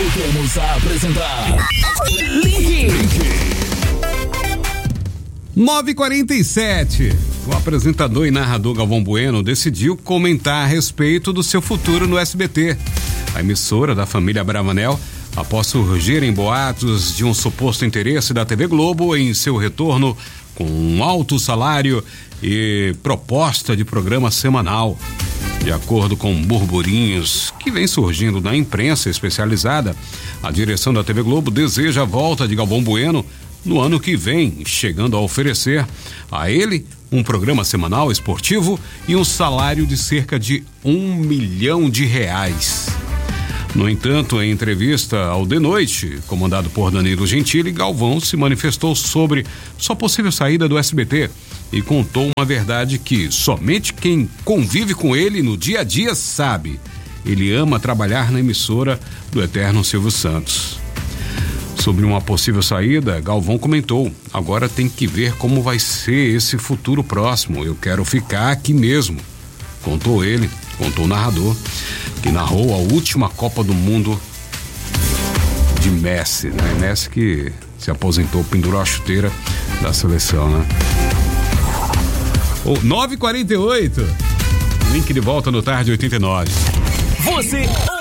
Voltamos a apresentar Link. 9h47. O apresentador e narrador Galvão Bueno decidiu comentar a respeito do seu futuro no SBT. A emissora da família Abravanel, após surgirem boatos de um suposto interesse da TV Globo em seu retorno com um alto salário e proposta de programa semanal. De acordo com burburinhos que vem surgindo na imprensa especializada, a direção da TV Globo deseja a volta de Galvão Bueno no ano que vem, chegando a oferecer a ele um programa semanal esportivo e um salário de cerca de R$1 milhão. No entanto, em entrevista ao De Noite, comandado por Danilo Gentili, Galvão se manifestou sobre sua possível saída do SBT e contou uma verdade que somente quem convive com ele no dia a dia sabe. Ele ama trabalhar na emissora do eterno Silvio Santos. Sobre uma possível saída, Galvão comentou: agora tem que ver como vai ser esse futuro próximo. Eu quero ficar aqui mesmo. Contou o narrador, que narrou a última Copa do Mundo de Messi, né? Messi que se aposentou, pendurou a chuteira da seleção, né? 9h48. Link de volta no Tarde 89. Você